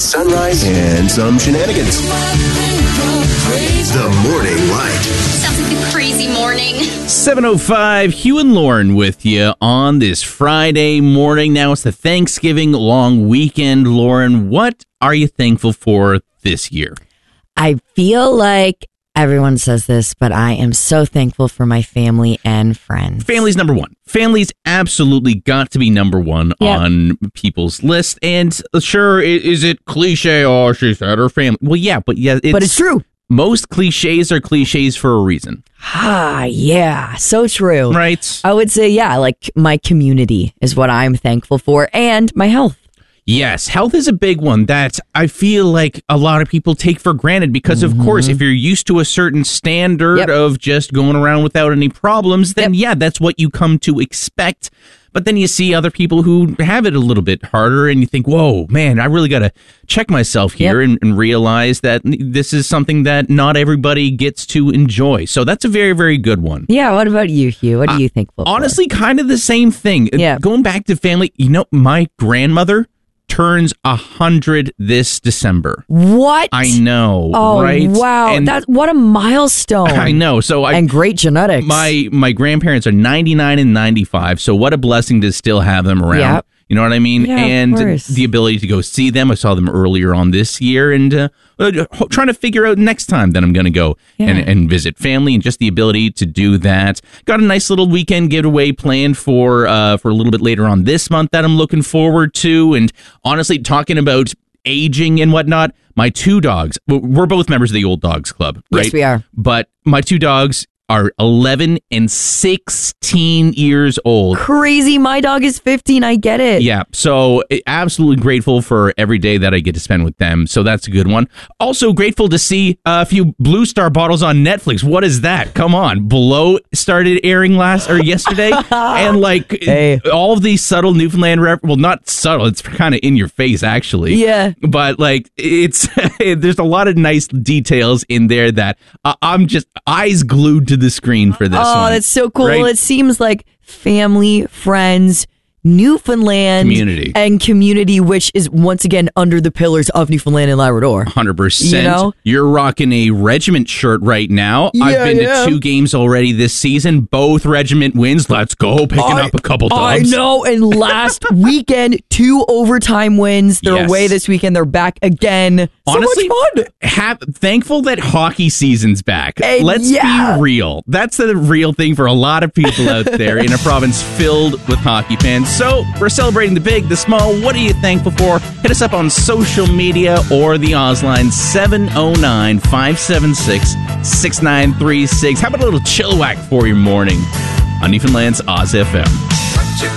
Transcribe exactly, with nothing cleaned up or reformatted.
sunrise and some shenanigans. The Morning Light. Sounds like a crazy morning. seven oh five, Hugh and Lauren with you on this Friday morning. Now it's the Thanksgiving long weekend. Lauren, what are you thankful for this year? I feel like everyone says this, but I am so thankful for my family and friends. Family's number one. Family's absolutely got to be number one Yep. on people's list. And sure, i- is it cliche? Oh, she said her family. Well, yeah, but yeah, it's, But it's true. Most cliches are cliches for a reason, Ah, yeah, so true. right? I would say, yeah, like my community is what I'm thankful for, and my health. Yes, health is a big one that I feel like a lot of people take for granted because, of course, if you're used to a certain standard Yep. of just going around without any problems, then Yep. yeah, that's what you come to expect. But then you see other people who have it a little bit harder and you think, whoa, man, I really got to check myself here Yep. and, and realize that this is something that not everybody gets to enjoy. So that's a very, very good one. Yeah, what about you, Hugh? What are you thankful for? Honestly, kind of the same thing. Yeah. Going back to family, you know, my grandmother turns a hundred this December. What? I know, Oh, right? wow. And That, what a milestone. I know. So I And great genetics. my my grandparents are ninety-nine and ninety-five. So what a blessing to still have them around. Yep. You know what I mean? Yeah, of and course. the ability to go see them. I saw them earlier on this year, and uh, uh, trying to figure out next time that I'm going to go Yeah. and, and visit family, and just the ability to do that. Got a nice little weekend getaway planned for uh, for a little bit later on this month that I'm looking forward to. And honestly, talking about aging and whatnot, my two dogs, we're both members of the Old Dogs Club, right? Yes, we are. But my two dogs are eleven and sixteen years old. Crazy. My dog is fifteen. I get it. Yeah, so eh, absolutely grateful for every day that I get to spend with them. So that's a good one. Also grateful to see a few Blue Star bottles on Netflix. What is that? Come on. Below started airing last or yesterday. And like Hey. all of these subtle Newfoundland ref- well, not subtle, it's kind of in your face actually. Yeah. But like it's there's a lot of nice details in there that uh, I'm just eyes glued to the screen for this Oh, one. that's so cool. Right? It seems like family, friends, Newfoundland Community. and community, which is once again under the pillars of Newfoundland and Labrador. one hundred percent. You know? You're rocking a regiment shirt right now. I've Yeah, been yeah. to two games already this season. Both regiment wins. Let's go. Picking I- up a couple I dubs. know. And last weekend, two overtime wins. They're Yes. away this weekend. They're back again. Honestly, so much fun. Hap- thankful that hockey season's back. And Let's yeah. be real. That's the real thing for a lot of people out there in a province filled with hockey fans. So we're celebrating the big, the small. What are you thankful for? Hit us up on social media or the Oz line seven oh nine, five seven six, six nine three six. How about a little chill whack for your morning on Newfoundland's Oz F M?